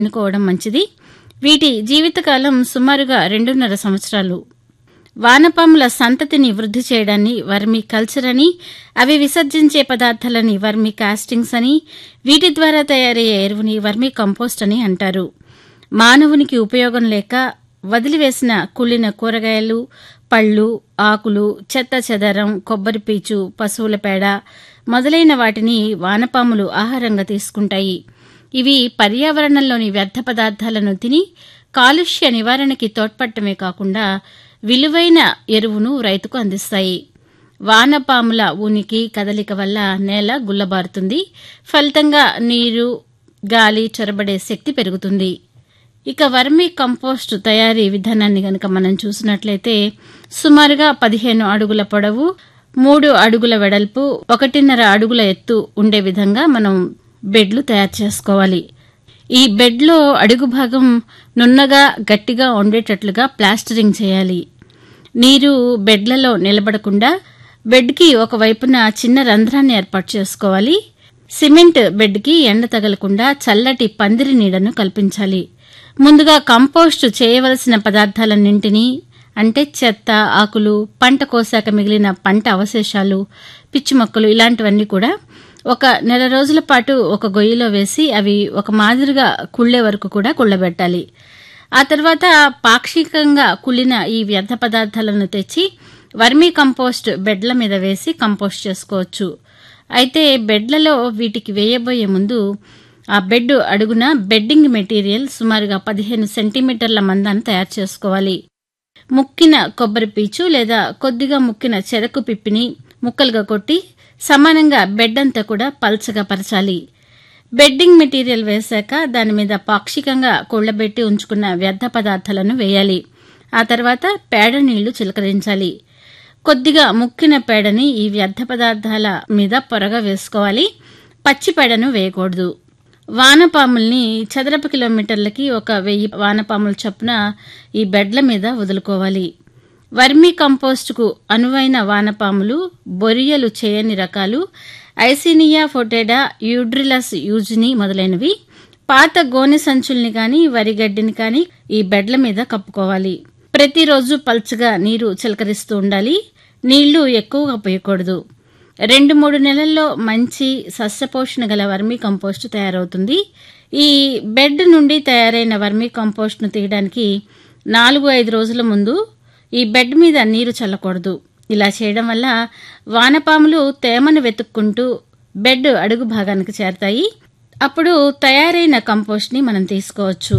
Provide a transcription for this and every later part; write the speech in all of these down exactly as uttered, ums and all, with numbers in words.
ఎన్నుకోవడం మంచిది. వీటి జీవితకాలం సుమారుగా రెండున్నర సంవత్సరాలు. వానపాముల సంతతిని వృద్ధి చేయడాన్ని వర్మీ కల్చర్ అని, అవి విసర్జించే పదార్థాలని వర్మీ కాస్టింగ్స్ అని, వీటి ద్వారా తయారయ్యే ఎరువుని వర్మీ కంపోస్ట్ అని అంటారు. మానవునికి ఉపయోగం లేక వదిలివేసిన కుళ్ళిన కూరగాయలు, పళ్ళు, ఆకులు, చెత్త చెదారం, కొబ్బరి పీచు, పశువుల పేడ మొదలైన వాటిని వానపాములు ఆహారంగా తీసుకుంటాయి. ఇవి పర్యావరణంలోని వ్యర్థ పదార్థాలను తిని కాలుష్య నివారణకి తోడ్పడటమే కాకుండా విలువైన ఎరువును రైతుకు అందిస్తాయి. వానపాముల ఉనికి, కదలిక వల్ల నేల గుల్లబారుతుంది. ఫలితంగా నీరు, గాలి చొరబడే శక్తి పెరుగుతుంది. ఇక వర్మీ కంపోస్టు తయారీ విధానాన్ని గనక మనం చూసినట్లయితే సుమారుగా పదిహేను అడుగుల పొడవు, మూడు అడుగుల వెడల్పు, ఒకటిన్నర అడుగుల ఎత్తు ఉండే విధంగా మనం బెడ్లు తయారు చేసుకోవాలి. ఈ బెడ్లో అడుగు భాగం నున్నగా గట్టిగా ఉండేటట్లుగా ప్లాస్టరింగ్ చేయాలి. నీరు బెడ్లలో నిలబడకుండా బెడ్కి ఒకవైపున చిన్న రంధ్రాన్ని ఏర్పాటు చేసుకోవాలి. సిమెంట్ బెడ్కి ఎండ తగలకుండా చల్లటి పందిరి నీడను కల్పించాలి. ముందుగా కంపోస్టు చేయవలసిన పదార్థాలన్నింటినీ, అంటే చెత్త, ఆకులు, పంట కోసాక మిగిలిన పంట అవశేషాలు, పిచ్చి మొక్కలు ఇలాంటివన్నీ కూడా ఒక నెల రోజుల పాటు ఒక గొయ్యిలో వేసి అవి ఒక మాదిరిగా కుళ్లే వరకు కూడా కుళ్లబెట్టాలి. ఆ తర్వాత పాక్షికంగా కుళ్లిన ఈ వ్యర్థ పదార్థాలను తెచ్చి వర్మీ కంపోస్ట్ బెడ్ల మీద వేసి కంపోస్ట్ చేసుకోవచ్చు. అయితే బెడ్లలో వీటికి వేయబోయే ముందు ఆ బెడ్ అడుగున బెడ్డింగ్ మెటీరియల్ సుమారుగా పదిహేను సెంటీమీటర్ల మందాన్ని తయారు చేసుకోవాలి. ముక్కిన కొబ్బరి పీచు లేదా కొద్దిగా ముక్కిన చెరకు పిప్పిని ముక్కలుగా కొట్టి సమానంగా బెడ్ అంతా కూడా పల్చగా పరచాలి. బెడ్డింగ్ మెటీరియల్ వేశాక దాని మీద పాక్షికంగా కుళ్లబెట్టి ఉంచుకున్న వ్యర్థ పదార్థాలను వేయాలి. ఆ తర్వాత పేడ నీళ్లు చిలకరించాలి. కొద్దిగా ముక్కిన పేడని ఈ వ్యర్థ పదార్థాల మీద పొరగా వేసుకోవాలి. పచ్చి పేడను వేయకూడదు. వానపాముల్ని చదరపు కిలోమీటర్లకి ఒక వెయ్యి వానపాముల చొప్పున ఈ బెడ్ల మీద వదులుకోవాలి. వర్మీ కంపోస్టుకు అనువైన వానపాములు బొరియలు చేయని రకాలు ఐసినియా ఫొటేడా, యూడ్రిలస్ యూజిని మొదలైనవి. పాత గోనె సంచుల్ని కానీ వరిగడ్డిని కానీ ఈ బెడ్ల మీద కప్పుకోవాలి. ప్రతిరోజు పల్చగా నీరు చిలకరిస్తూ ఉండాలి. నీళ్లు ఎక్కువగా పోయకూడదు. రెండు మూడు నెలల్లో మంచి సస్యపోషణ గల వర్మీ కంపోస్టు తయారవుతుంది. ఈ బెడ్ నుండి తయారైన వర్మీ కంపోస్టును తీయడానికి నాలుగు ఐదు రోజుల ముందు ఈ బెడ్ మీద నీరు చల్లకూడదు. ఇలా చేయడం వల్ల వానపాములు తేమను వెతుక్కుంటూ బెడ్ అడుగు భాగానికి చేరతాయి. అప్పుడు తయారైన కంపోస్ట్ని మనం తీసుకోవచ్చు.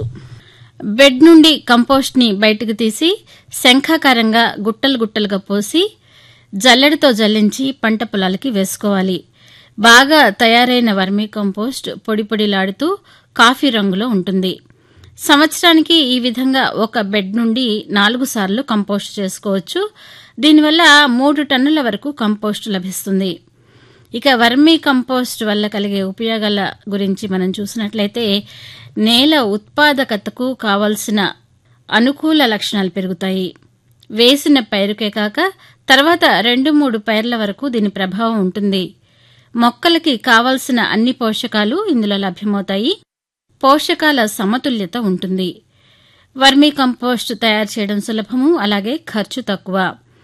బెడ్ నుండి కంపోస్ట్ని బయటకు తీసి శంఖాకారంగా గుట్టలు గుట్టలుగా పోసి జల్లెడతో జల్లించి పంట పొలాలకి వేసుకోవాలి. బాగా తయారైన వర్మీ కంపోస్ట్ పొడి పొడిలాడుతూ కాఫీ రంగులో ఉంటుంది. సంవత్సరానికి ఈ విధంగా ఒక బెడ్ నుండి నాలుగు సార్లు కంపోస్ట్ చేసుకోవచ్చు. దీనివల్ల మూడు టన్నుల వరకు కంపోస్ట్ లభిస్తుంది. ఇక వర్మీ కంపోస్ట్ వల్ల కలిగే ఉపయోగాల గురించి మనం చూసినట్లయితే నేల ఉత్పాదకతకు కావలసిన అనుకూల లక్షణాలు పెరుగుతాయి. వేసిన పైరుకే కాక తర్వాత రెండు మూడు పైర్ల వరకు దీని ప్రభావం ఉంటుంది. మొక్కలకి కావలసిన అన్ని పోషకాలు ఇందులో లభ్యమవుతాయి. పోషకాల సమతుల్యత ఉంటుంది. వర్మీ కంపోస్ట్ తయారు చేయడం సులభము, అలాగే ఖర్చు తక్కువ.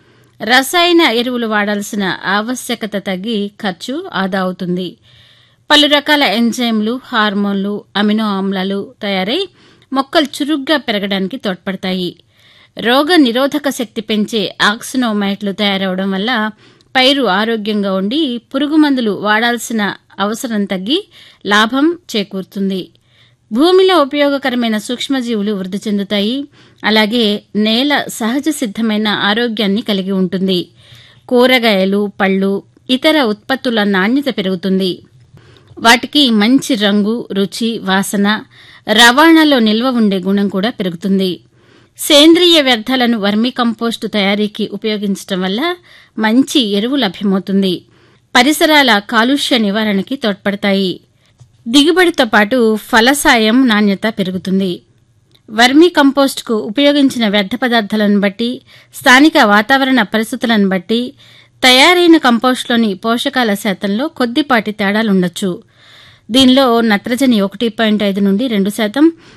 రసాయన ఎరువులు వాడాల్సిన ఆవశ్యకత తగ్గి ఖర్చు ఆదా అవుతుంది. పలు రకాల ఎంజైమ్లు, హార్మోన్లు, అమినో ఆమ్లాలు తయారై మొక్కలు చురుగ్గా పెరగడానికి తోడ్పడతాయి. రోగ నిరోధక శక్తి పెంచే ఆక్సినోమైట్లు తయారవడం వల్ల పైరు ఆరోగ్యంగా ఉండి పురుగు మందులు వాడాల్సిన అవసరం తగ్గి లాభం చేకూరుతుంది. భూమిలో ఉపయోగకరమైన సూక్ష్మజీవులు వృద్ధి చెందుతాయి. అలాగే నేల సహజ సిద్దమైన ఆరోగ్యాన్ని కలిగి ఉంటుంది. కూరగాయలు, పళ్ళు, ఇతర ఉత్పత్తుల నాణ్యత పెరుగుతుంది. వాటికి మంచి రంగు, రుచి, వాసన, రవాణాలో నిల్వ ఉండే గుణం కూడా పెరుగుతుంది. సేంద్రియ వ్యర్థాలను వర్మీ కంపోస్టు తయారీకి ఉపయోగించడం వల్ల మంచి ఎరువు లభ్యమవుతుంది. పరిసరాల కాలుష్య నివారణకి తోడ్పడతాయి. దిగుబడితో పాటు ఫలసాయం, నాణ్యత పెరుగుతుంది. వర్మీ కంపోస్టుకు ఉపయోగించిన వ్యర్థ పదార్థాలను బట్టి, స్థానిక వాతావరణ పరిస్థితులను బట్టి తయారైన కంపోస్టులోని పోషకాల శాతంలో కొద్దిపాటి తేడాలుండొచ్చు. దీనిలో నత్రజని ఒకటి పాయింట్ ఐదు నుండి రెండు శాతం